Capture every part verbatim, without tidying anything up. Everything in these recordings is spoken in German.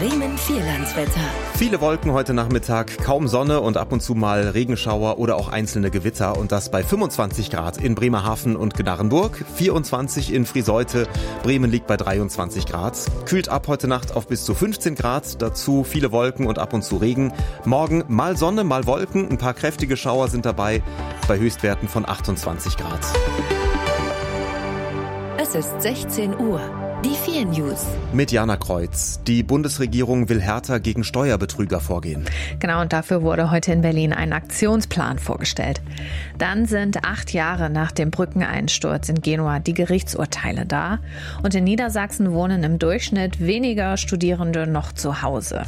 Bremen Vierlandswetter. Viele Wolken heute Nachmittag, kaum Sonne und ab und zu mal Regenschauer oder auch einzelne Gewitter und das bei fünfundzwanzig Grad in Bremerhaven und Gnarrenburg, vierundzwanzig in Friseute, Bremen liegt bei dreiundzwanzig Grad. Kühlt ab heute Nacht auf bis zu fünfzehn Grad, dazu viele Wolken und ab und zu Regen. Morgen mal Sonne, mal Wolken, ein paar kräftige Schauer sind dabei, bei Höchstwerten von achtundzwanzig Grad. Es ist sechzehn Uhr. Die vier News. Mit Jana Kreuz. Die Bundesregierung will härter gegen Steuerbetrüger vorgehen. Genau, und dafür wurde heute in Berlin ein Aktionsplan vorgestellt. Dann sind acht Jahre nach dem Brückeneinsturz in Genua die Gerichtsurteile da. Und in Niedersachsen wohnen im Durchschnitt weniger Studierende noch zu Hause.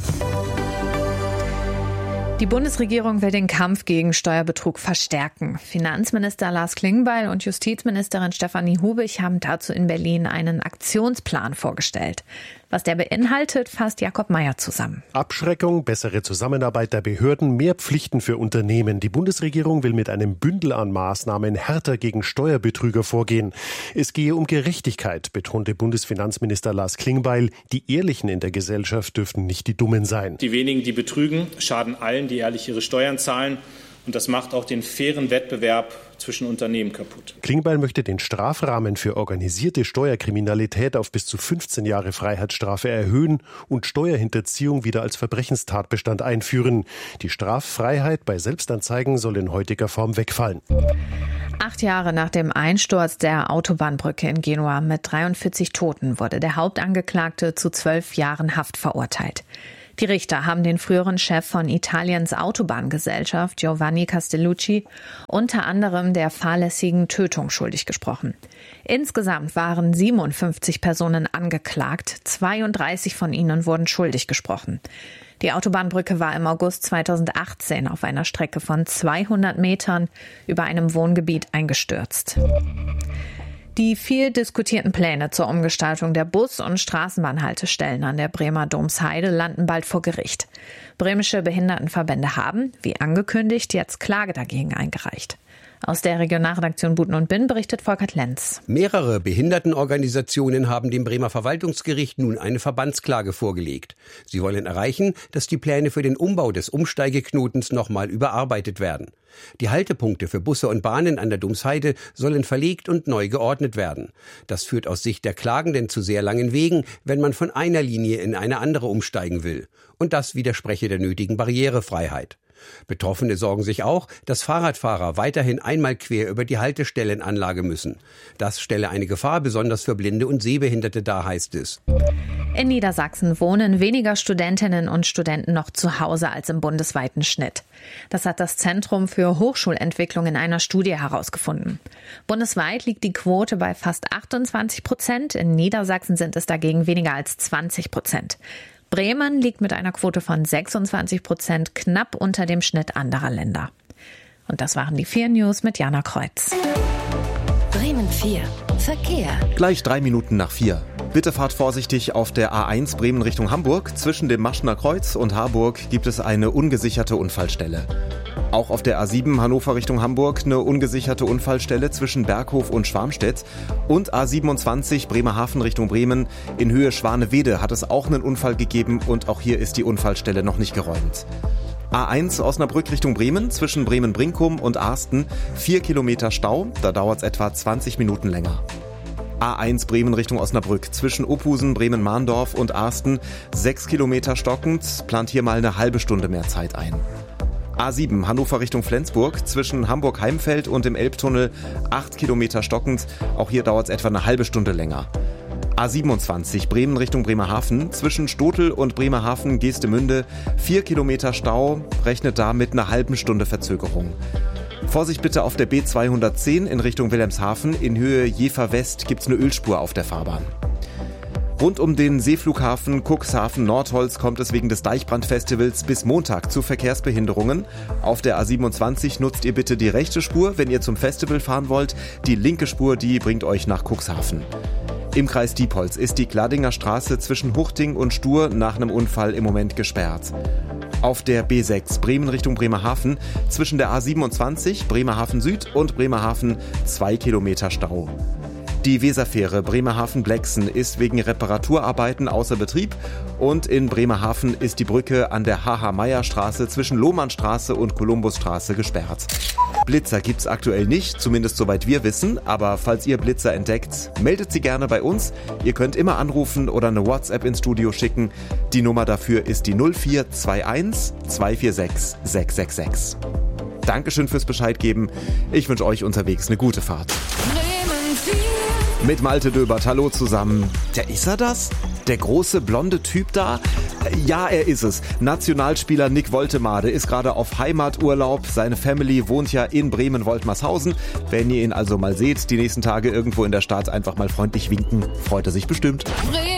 Die Bundesregierung will den Kampf gegen Steuerbetrug verstärken. Finanzminister Lars Klingbeil und Justizministerin Stefanie Hubich haben dazu in Berlin einen Aktionsplan vorgestellt. Was der beinhaltet, fasst Jakob Mayer zusammen. Abschreckung, bessere Zusammenarbeit der Behörden, mehr Pflichten für Unternehmen. Die Bundesregierung will mit einem Bündel an Maßnahmen härter gegen Steuerbetrüger vorgehen. Es gehe um Gerechtigkeit, betonte Bundesfinanzminister Lars Klingbeil. Die Ehrlichen in der Gesellschaft dürften nicht die Dummen sein. Die wenigen, die betrügen, schaden allen, die ehrlich ihre Steuern zahlen. Und das macht auch den fairen Wettbewerb zwischen Unternehmen kaputt. Klingbeil möchte den Strafrahmen für organisierte Steuerkriminalität auf bis zu fünfzehn Jahre Freiheitsstrafe erhöhen und Steuerhinterziehung wieder als Verbrechenstatbestand einführen. Die Straffreiheit bei Selbstanzeigen soll in heutiger Form wegfallen. Acht Jahre nach dem Einsturz der Autobahnbrücke in Genua mit dreiundvierzig Toten wurde der Hauptangeklagte zu zwölf Jahren Haft verurteilt. Die Richter haben den früheren Chef von Italiens Autobahngesellschaft, Giovanni Castellucci, unter anderem der fahrlässigen Tötung schuldig gesprochen. Insgesamt waren siebenundfünfzig Personen angeklagt, zweiunddreißig von ihnen wurden schuldig gesprochen. Die Autobahnbrücke war im August zweitausendachtzehn auf einer Strecke von zweihundert Metern über einem Wohngebiet eingestürzt. Die viel diskutierten Pläne zur Umgestaltung der Bus- und Straßenbahnhaltestellen an der Bremer Domsheide landen bald vor Gericht. Bremische Behindertenverbände haben, wie angekündigt, jetzt Klage dagegen eingereicht. Aus der Regionalredaktion Buten und Binn berichtet Volkert Lenz. Mehrere Behindertenorganisationen haben dem Bremer Verwaltungsgericht nun eine Verbandsklage vorgelegt. Sie wollen erreichen, dass die Pläne für den Umbau des Umsteigeknotens nochmal überarbeitet werden. Die Haltepunkte für Busse und Bahnen an der Domsheide sollen verlegt und neu geordnet werden. Das führt aus Sicht der Klagenden zu sehr langen Wegen, wenn man von einer Linie in eine andere umsteigen will. Und das widerspreche der nötigen Barrierefreiheit. Betroffene sorgen sich auch, dass Fahrradfahrer weiterhin einmal quer über die Haltestellenanlage müssen. Das stelle eine Gefahr besonders für Blinde und Sehbehinderte dar, heißt es. In Niedersachsen wohnen weniger Studentinnen und Studenten noch zu Hause als im bundesweiten Schnitt. Das hat das Zentrum für Hochschulentwicklung in einer Studie herausgefunden. Bundesweit liegt die Quote bei fast achtundzwanzig Prozent. In Niedersachsen sind es dagegen weniger als zwanzig Prozent. Bremen liegt mit einer Quote von sechsundzwanzig Prozent knapp unter dem Schnitt anderer Länder. Und das waren die vier News mit Jana Kreuz. Bremen vier. Verkehr. Gleich drei Minuten nach vier. Bitte fahrt vorsichtig auf der A eins Bremen Richtung Hamburg. Zwischen dem Maschner Kreuz und Harburg gibt es eine ungesicherte Unfallstelle. Auch auf der A sieben Hannover Richtung Hamburg eine ungesicherte Unfallstelle zwischen Berghof und Schwarmstedt. Und A siebenundzwanzig Bremerhaven Richtung Bremen in Höhe Schwanewede hat es auch einen Unfall gegeben und auch hier ist die Unfallstelle noch nicht geräumt. A eins Osnabrück Richtung Bremen zwischen Bremen-Brinkum und Arsten vier Kilometer Stau, da dauert es etwa zwanzig Minuten länger. A eins Bremen Richtung Osnabrück zwischen Ophusen, Bremen-Mahndorf und Arsten sechs Kilometer stockend, plant hier mal eine halbe Stunde mehr Zeit ein. A sieben Hannover Richtung Flensburg zwischen Hamburg-Heimfeld und dem Elbtunnel acht Kilometer stockend, auch hier dauert es etwa eine halbe Stunde länger. A siebenundzwanzig Bremen Richtung Bremerhaven zwischen Stotel und Bremerhaven Geestemünde vier Kilometer Stau, rechnet da mit einer halben Stunde Verzögerung. Vorsicht bitte auf der B zweihundertzehn in Richtung Wilhelmshaven, in Höhe Jever West gibt's eine Ölspur auf der Fahrbahn. Rund um den Seeflughafen Cuxhaven-Nordholz kommt es wegen des Deichbrandfestivals bis Montag zu Verkehrsbehinderungen. Auf der A siebenundzwanzig nutzt ihr bitte die rechte Spur, wenn ihr zum Festival fahren wollt. Die linke Spur, die bringt euch nach Cuxhaven. Im Kreis Diepholz ist die Gladinger Straße zwischen Huchting und Stur nach einem Unfall im Moment gesperrt. Auf der B sechs Bremen Richtung Bremerhaven zwischen der A siebenundzwanzig Bremerhaven Süd und Bremerhaven zwei Kilometer Stau. Die Weserfähre Bremerhaven-Blexen ist wegen Reparaturarbeiten außer Betrieb und in Bremerhaven ist die Brücke an der H H-Meyer-Straße zwischen Lohmannstraße und Kolumbusstraße gesperrt. Blitzer gibt's aktuell nicht, zumindest soweit wir wissen, aber falls ihr Blitzer entdeckt, meldet sie gerne bei uns. Ihr könnt immer anrufen oder eine WhatsApp ins Studio schicken. Die Nummer dafür ist die null vier zwei eins zwei vier sechs sechs sechs sechs. Dankeschön fürs Bescheid geben. Ich wünsche euch unterwegs eine gute Fahrt. Mit Malte Döbert, hallo zusammen. Der ist er das? Der große blonde Typ da? Ja, er ist es. Nationalspieler Nick Woltemade ist gerade auf Heimaturlaub. Seine Family wohnt ja in Bremen-Woltmershausen. Wenn ihr ihn also mal seht, die nächsten Tage irgendwo in der Stadt, einfach mal freundlich winken. Freut er sich bestimmt.